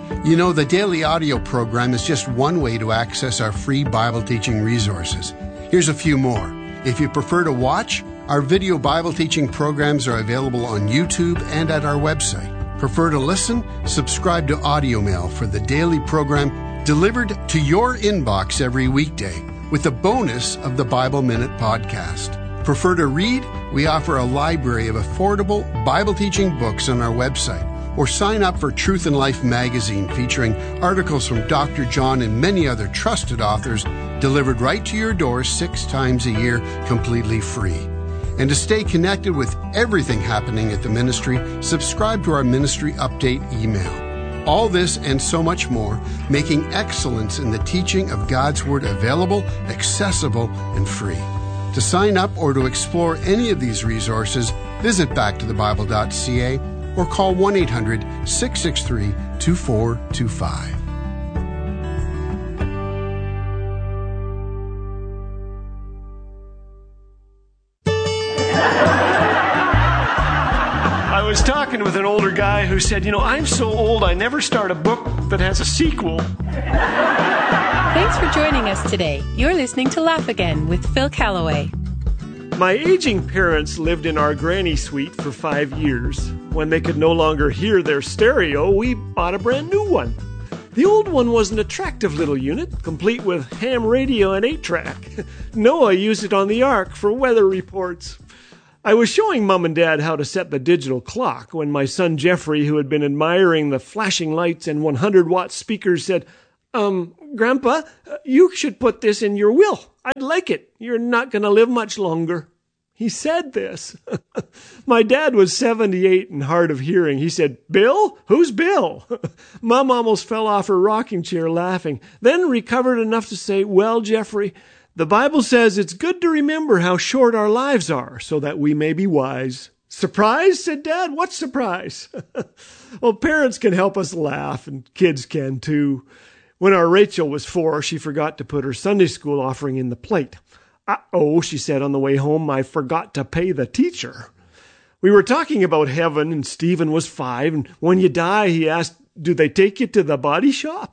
You know, the daily audio program is just one way to access our free Bible teaching resources. Here's a few more. If you prefer to watch, our video Bible teaching programs are available on YouTube and at our website. Prefer to listen? Subscribe to Audio Mail for the daily program delivered to your inbox every weekday with the bonus of the Bible Minute podcast. Prefer to read? We offer a library of affordable Bible teaching books on our website. Or sign up for Truth and Life magazine featuring articles from Dr. John and many other trusted authors delivered right to your door 6 times a year completely free. And to stay connected with everything happening at the ministry, subscribe to our ministry update email. All this and so much more, making excellence in the teaching of God's Word available, accessible, and free. To sign up or to explore any of these resources, visit backtothebible.ca or call 1-800-663-2425. I was talking with an older guy who said, I'm so old I never start a book that has a sequel. Thanks for joining us today. You're listening to Laugh Again with Phil Callaway. My aging parents lived in our granny suite for 5 years. When they could no longer hear their stereo, we bought a brand new one. The old one was an attractive little unit, complete with ham radio and 8-track. Noah used it on the Ark for weather reports. I was showing Mom and Dad how to set the digital clock when my son Jeffrey, who had been admiring the flashing lights and 100-watt speakers, said, Grandpa, you should put this in your will. I'd like it. You're not going to live much longer. He said this. My dad was 78 and hard of hearing. He said, Bill? Who's Bill? Mom almost fell off her rocking chair laughing, then recovered enough to say, well, Jeffrey, the Bible says it's good to remember how short our lives are so that we may be wise. Surprise? Said Dad. What surprise? Well, parents can help us laugh, and kids can too. When our Rachel was 4, she forgot to put her Sunday school offering in the plate. Uh-oh, she said on the way home, I forgot to pay the teacher. We were talking about heaven, and Stephen was 5, and when you die, he asked, do they take you to the body shop?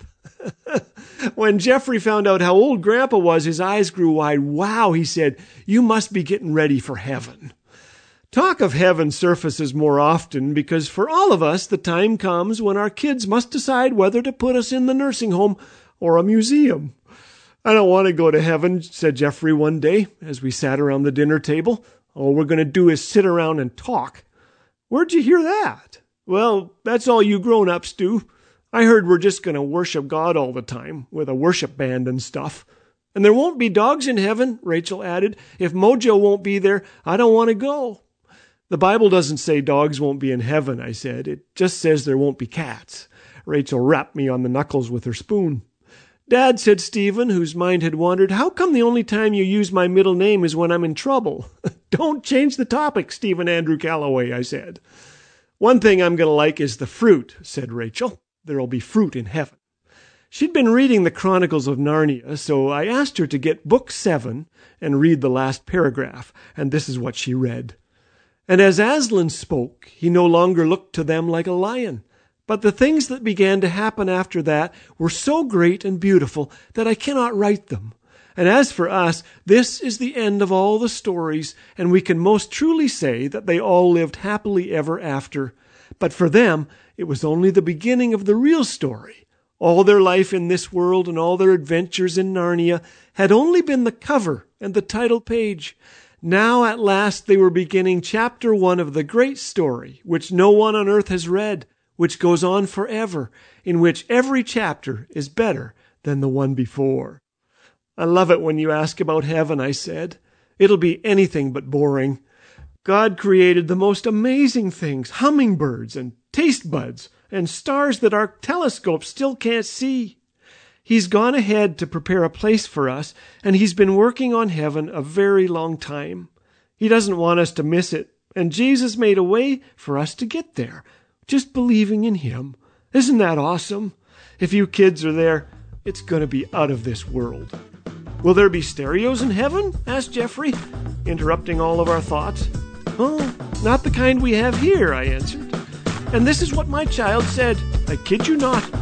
When Jeffrey found out how old Grandpa was, his eyes grew wide. Wow, he said, you must be getting ready for heaven. Talk of heaven surfaces more often because for all of us, the time comes when our kids must decide whether to put us in the nursing home or a museum. I don't want to go to heaven, said Jeffrey one day as we sat around the dinner table. All we're going to do is sit around and talk. Where'd you hear that? Well, that's all you grown-ups do. I heard we're just going to worship God all the time with a worship band and stuff. And there won't be dogs in heaven, Rachel added. If Mojo won't be there, I don't want to go. The Bible doesn't say dogs won't be in heaven, I said. It just says there won't be cats. Rachel rapped me on the knuckles with her spoon. Dad, said Stephen, whose mind had wandered, how come the only time you use my middle name is when I'm in trouble? Don't change the topic, Stephen Andrew Callaway, I said. One thing I'm going to like is the fruit, said Rachel. There'll be fruit in heaven. She'd been reading the Chronicles of Narnia, so I asked her to get book 7 and read the last paragraph, and this is what she read. And as Aslan spoke, he no longer looked to them like a lion. But the things that began to happen after that were so great and beautiful that I cannot write them. And as for us, this is the end of all the stories, and we can most truly say that they all lived happily ever after. But for them, it was only the beginning of the real story. All their life in this world and all their adventures in Narnia had only been the cover and the title page. Now at last they were beginning chapter 1 of the great story, which no one on earth has read, which goes on forever, in which every chapter is better than the one before. I love it when you ask about heaven, I said. It'll be anything but boring. God created the most amazing things, hummingbirds and taste buds and stars that our telescopes still can't see. He's gone ahead to prepare a place for us, and he's been working on heaven a very long time. He doesn't want us to miss it, and Jesus made a way for us to get there, just believing in him. Isn't that awesome? If you kids are there, it's going to be out of this world. Will there be stereos in heaven? Asked Jeffrey, interrupting all of our thoughts. Oh, not the kind we have here, I answered. And this is what my child said. I kid you not.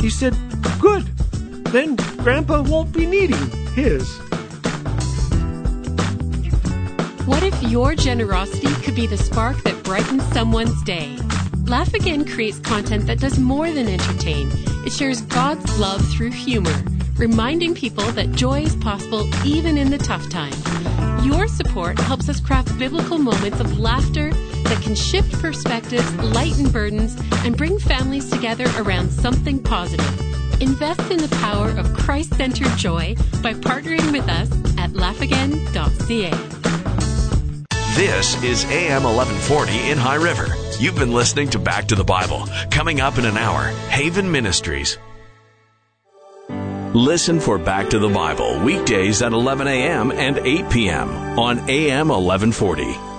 He said, "Good. Then Grandpa won't be needing his." What if your generosity could be the spark that brightens someone's day? Laugh Again creates content that does more than entertain. It shares God's love through humor, reminding people that joy is possible even in the tough times. Your support helps us craft biblical moments of laughter that can shift perspectives, lighten burdens, and bring families together around something positive. Invest in the power of Christ-centered joy by partnering with us at laughagain.ca. This is AM 1140 in High River. You've been listening to Back to the Bible. Coming up in an hour, Haven Ministries. Listen for Back to the Bible weekdays at 11 a.m. and 8 p.m. on AM 1140.